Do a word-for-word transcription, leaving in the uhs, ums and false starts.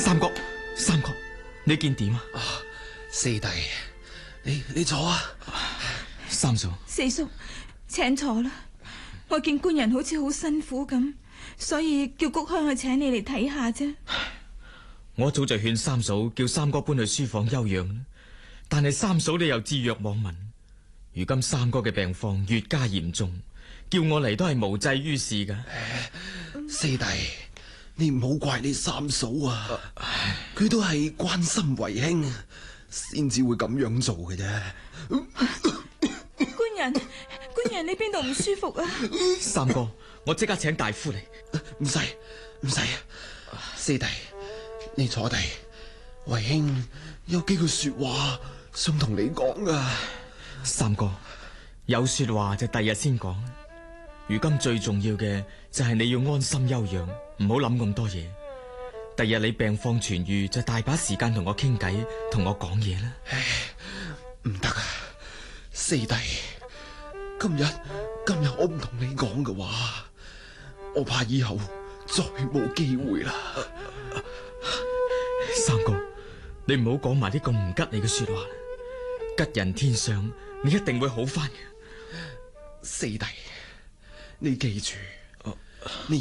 三哥，三哥，你見點啊？ 啊，四弟，你你坐啊。 三嫂， 四叔，請坐啦。我見官人好似好辛苦咁，所以叫谷香去請你嚟睇下啫。 我早就勸三嫂叫三哥搬去書房休養，但係三嫂你又置若罔聞。如今三哥嘅病況越加嚴重，叫我嚟都係無濟於事噶。 四弟，你唔好怪你三嫂啊，佢都係關心為兄，先至會咁樣做嘅啫。 官人，官人，你邊度唔舒服啊？ 三哥，我即刻請大夫嚟。 唔使，唔使。四弟，你坐低，為兄有幾句說話想同你講啊。 三哥，有說話就第日先講。如今最重要嘅就係你要安心休養，唔好諗咁多嘢。第日你病況痊愈，就大把時間同我傾偈，同我講嘢啦。 唉，唔得啊，四弟，今日今日我唔同你講嘅話，我怕以後再冇機會啦。 三哥，你唔好講埋啲咁唔吉利嘅說話啦。吉人天相，你一定會好翻嘅。 四弟，你記住，你